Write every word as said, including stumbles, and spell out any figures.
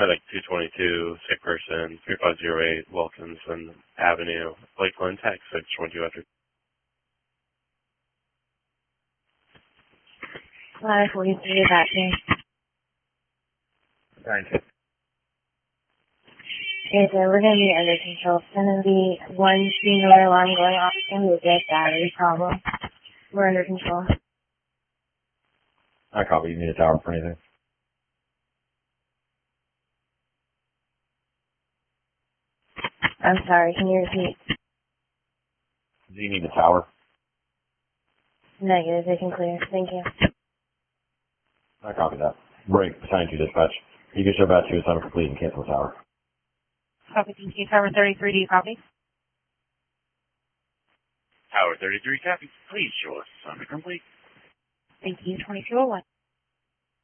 FedEx two twenty-two, sick person, three five zero eight, Wilkinson Avenue, Lakeland, Texas, six one two after. Ladder forty-three, back here. Thank you. Okay, so we're going to be under control. It's going to be one singular alarm going off. It's going to be a big battery problem. We're under control. I copy. You need a tower for anything? I'm sorry, can you repeat? Do you need a tower? Negative, they can clear. Thank you. I copy that. Break, assigned to dispatch. You can show batch to assignment complete and cancel the tower. Copy, thank you. Tower thirty-three, do you copy? Tower thirty-three, copy. Please show us assignment complete. Thank you. twenty-two oh one.